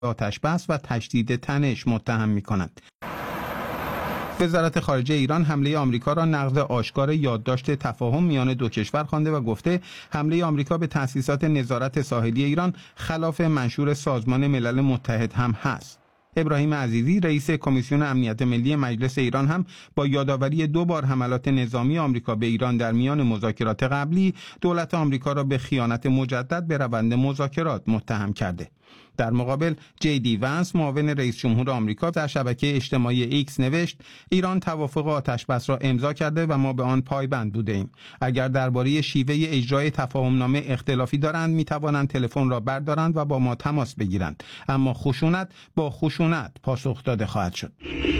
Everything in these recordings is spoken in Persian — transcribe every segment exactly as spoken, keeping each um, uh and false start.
آتش‌بس و تشدید تنش متهم می‌کند. وزارت خارجه ایران حمله آمریکا را نقض آشکار یادداشت تفاهم میان دو کشور خوانده و گفته حمله آمریکا به تأسیسات نظارت ساحلی ایران خلاف منشور سازمان ملل متحد هم هست. ابراهیم عزیزی رئیس کمیسیون امنیت ملی مجلس ایران هم با یادآوری دو بار حملات نظامی آمریکا به ایران در میان مذاکرات قبلی دولت آمریکا را به خیانت مجدد به روند مذاکرات متهم کرده. در مقابل جی دی ونس معاون رئیس جمهور آمریکا در شبکه اجتماعی ایکس نوشت ایران توافق آتش‌بس را امضا کرده و ما به آن پایبند بودیم. اگر درباره شیوه اجرای تفاهمنامه اختلافی دارند میتوانند تلفن را بردارند و با ما تماس بگیرند، اما خشونت با خشونت پاسخ داده خواهد شد.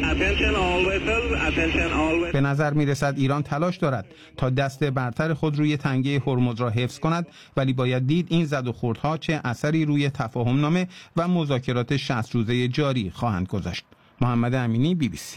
به نظر میرسد ایران تلاش دارد تا دست برتر خود روی تنگه هرمز را حفظ کند، ولی باید دید این زد و خوردها چه اثری روی تفاهمنامه و مذاکرات شصت روزه جاری خواهند گذاشت. محمد امینی، بی بی سی.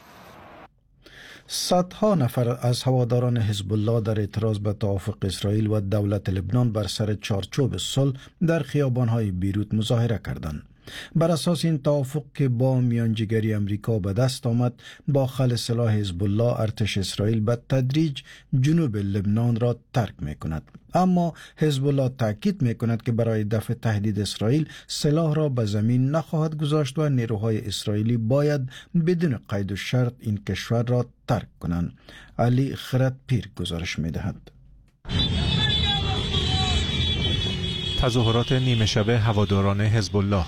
صدها نفر از هواداران حزب الله در اعتراض به توافق اسرائیل و دولت لبنان بر سر چارچوب صلح در خیابان‌های بیروت مظاهره کردند. بر اساس این توافق که با میانجیگری امریکا به دست آمد، با خل سلاح حزب الله ارتش اسرائیل به تدریج جنوب لبنان را ترک می کند. اما حزب الله تاکید می کند که برای دفع تهدید اسرائیل سلاح را به زمین نخواهد گذاشت و نیروهای اسرائیلی باید بدون قید و شرط این کشور را ترک کنند. علی خرد پیر گزارش می دهد. تظاهرات نیمه شبه هواداران حزب الله.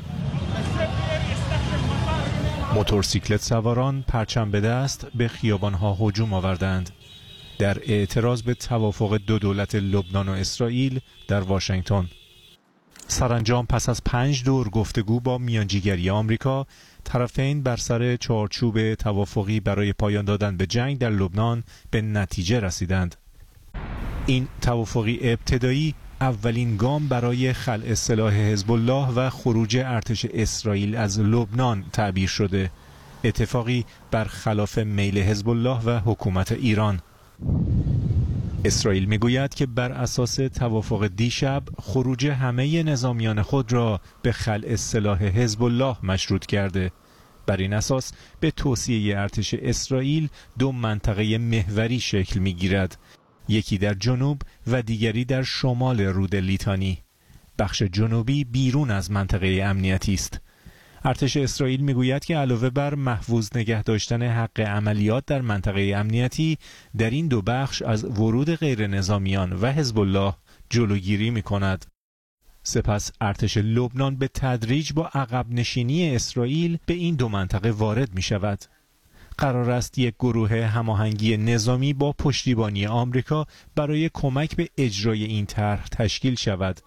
موتورسیکلت سواران پرچم به دست به خیابان‌ها هجوم آوردند در اعتراض به توافق دو دولت لبنان و اسرائیل در واشنگتن. سرانجام پس از پنج دور گفتگو با میانجیگری آمریکا، طرفین بر سر چارچوب توافقی برای پایان دادن به جنگ در لبنان به نتیجه رسیدند. این توافقی ابتدایی اولین گام برای خلع سلاح حزب الله و خروج ارتش اسرائیل از لبنان تعبیر شده، اتفاقی برخلاف میل حزب الله و حکومت ایران. اسرائیل میگوید که بر اساس توافق دیشب خروج همه نظامیان خود را به خلع سلاح حزب الله مشروط کرده. بر این اساس به توسعه ارتش اسرائیل دو منطقه محوری شکل میگیرد، یکی در جنوب و دیگری در شمال رود لیتانی. بخش جنوبی بیرون از منطقه امنیتی است. ارتش اسرائیل میگوید که علاوه بر محفوظ نگه داشتن حق عملیات در منطقه امنیتی، در این دو بخش از ورود غیر نظامیان و حزب الله جلوگیری میکند. سپس ارتش لبنان به تدریج با عقب نشینی اسرائیل به این دو منطقه وارد می شود. قرار است یک گروه هماهنگی نظامی با پشتیبانی آمریکا برای کمک به اجرای این طرح تشکیل شود.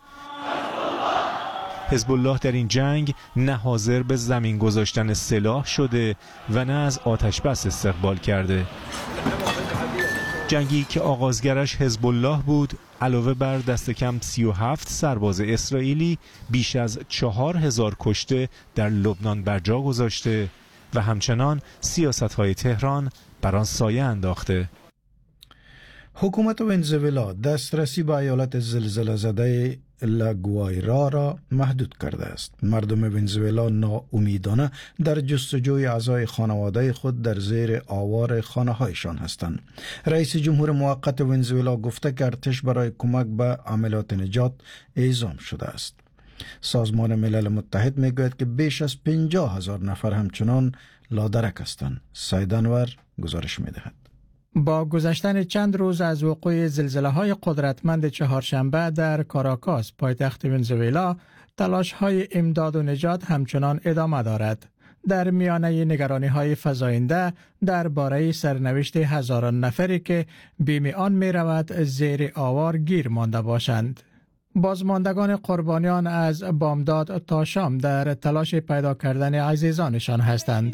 حزب الله در این جنگ نه حاضر به زمین گذاشتن سلاح شده و نه از آتش بس استقبال کرده. جنگی که آغازگرش حزب الله بود، علاوه بر دست کم سی و هفت سرباز اسرائیلی بیش از چهار هزار کشته در لبنان بر جا گذاشته و همچنان سیاست‌های تهران بر آن سایه انداخته. حکومت ونزوئلا دسترسی به ایالت زلزله زده لاگوایرا را محدود کرده است. مردم ونزوئلا ناامیدانه در جستجوی اعضای خانواده خود در زیر آوار خانه‌هایشان هستند. رئیس جمهور موقت ونزوئلا گفته که ارتش برای کمک به عملیات نجات اعزام شده است. سازمان ملل متحد میگوید که بیش از پنجاه هزار نفر همچنان لادرک هستند. سعید انور گزارش میدهد. با گذشتن چند روز از وقوع زلزله‌های قدرتمند چهارشنبه در کاراکاس پایتخت ونزوئلا، تلاش‌های امداد و نجات همچنان ادامه دارد. در میانه نگرانی‌های فزاینده درباره سرنوشت هزاران نفری که بیم آن می‌رود زیر آوار گیر مانده باشند. بازماندگان قربانیان از بامداد تا شام در تلاش پیدا کردن عزیزانشان هستند.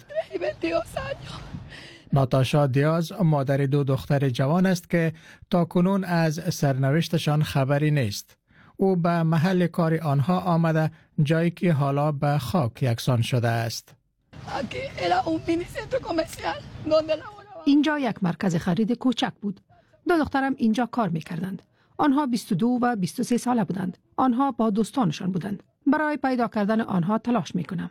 ناتاشا دیاز مادر دو دختر جوان است که تاکنون از سرنوشتشان خبری نیست. او به محل کار آنها آمده، جایی که حالا به خاک یکسان شده است. اینجا یک مرکز خرید کوچک بود. دو دخترم اینجا کار می‌کردند. آنها بیست و دو و بیست و سه ساله بودند. آنها با دوستانشان بودند. برای پیدا کردن آنها تلاش می‌کنم.